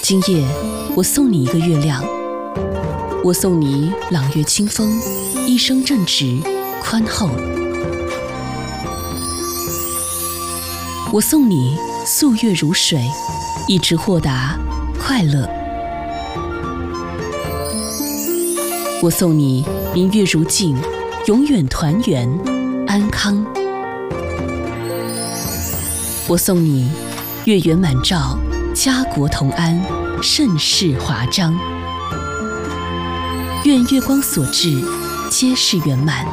今夜我送你一个月亮，我送你朗月清风，一生正直宽厚。我送你素月如水，一直豁达快乐。我送你明月如镜，永远团圆安康。我送你月圆满照，家国同安，盛世华章。愿月光所至，皆是圆满。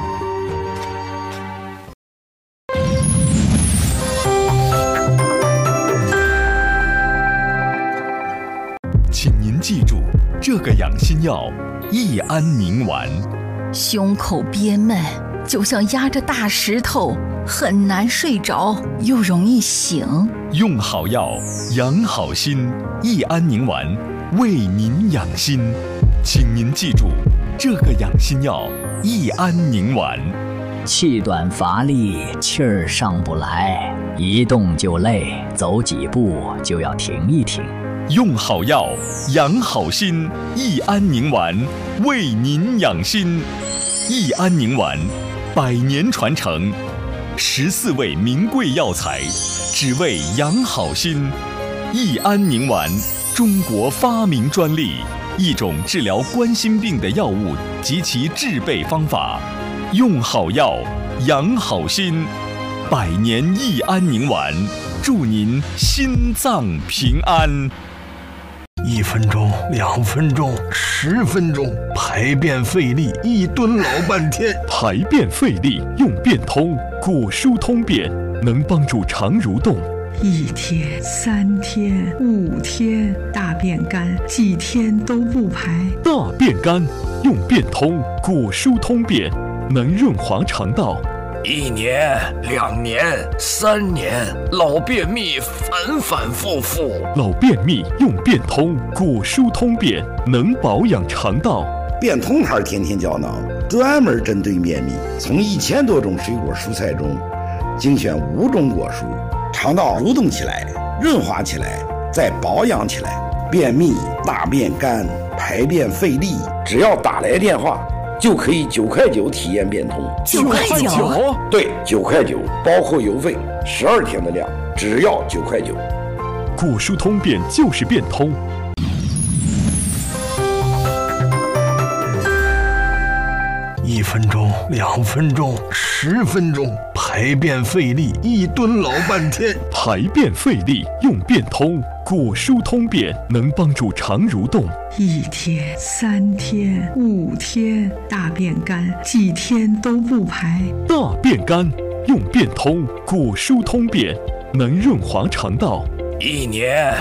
请您记住，这个养心药益安宁丸。 胸口憋闷，就像压着大石头，很难睡着，又容易醒。 用好药，养好心，益安宁丸为您养心。请您记住，这个养心药益安宁丸。 气短乏力，气儿上不来，一动就累，走几步就要停一停。 用好药，养好心，益安宁丸为您养心。益安宁丸100年传承，14味名贵药材，只为养好心。益安宁丸，中国发明专利，一种治疗冠心病的药物及其制备方法。用好药，养好心，100年益安宁丸，祝您心脏平安。 1分钟、2分钟、10分钟，排便费力，一蹲老半天。 排便费力用便通，果蔬通便，能帮助肠蠕动。 1天、3天、5天，大便干，几天都不排。 大便干用便通，果蔬通便，能润滑肠道。 1年、2年、3年，老便秘反反复复。 老便秘用便通，果蔬通便，能保养肠道。 便通牌天天胶囊，专门针对便秘，从1000多种水果蔬菜中精选5种果蔬，肠道蠕动起来，润滑起来，再保养起来。便秘、大便干、排便费力，只要打来电话，就可以9块9体验便通。 9块9？ 对，9块9，包括邮费，12天的量，只要9块9。 果蔬通便就是便通。 1分钟、2分钟、10分钟，排便费力，一蹲老半天。 排便费力用便通，果蔬通便，能帮助肠蠕动。 1天、3天、5天，大便干，几天都不排。 大便干用便通，果蔬通便，能润滑肠道。 1年。